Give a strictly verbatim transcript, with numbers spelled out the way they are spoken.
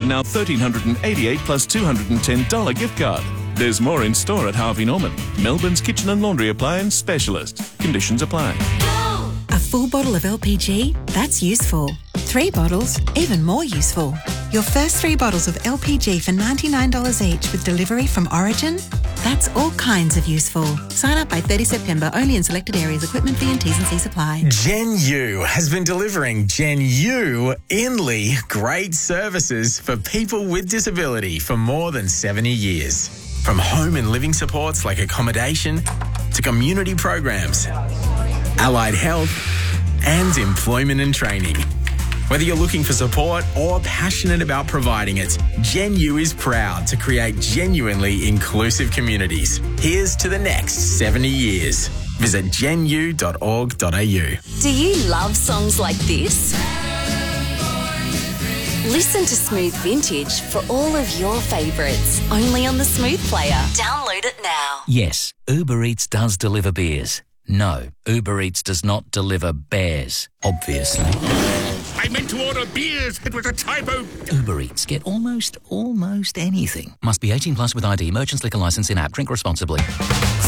now one thousand three hundred eighty-eight dollars plus two hundred ten dollars gift card. There's more in store at Harvey Norman, Melbourne's kitchen and laundry appliance specialist. Conditions apply. A full bottle of L P G? That's useful. Three bottles? Even more useful. Your first three bottles of L P G for ninety-nine dollars each with delivery from Origin? That's all kinds of useful. Sign up by thirtieth September, only in selected areas. Equipment fee and T's and C's apply. Gen U has been delivering Gen U Inley great services for people with disability for more than seventy years. From home and living supports like accommodation to community programs, allied health and employment and training. Whether you're looking for support or passionate about providing it, Gen U is proud to create genuinely inclusive communities. Here's to the next seventy years. Visit gen u dot org dot a u. Do you love songs like this? Listen to Smooth Vintage for all of your favourites, only on the Smooth Player. Download it now. Yes, Uber Eats does deliver beers. No, Uber Eats does not deliver bears, obviously. I meant to order beers. It was a typo. Uber Eats. Get almost, almost anything. Must be eighteen plus with I D. Merchant's Liquor Licence in app. Drink responsibly.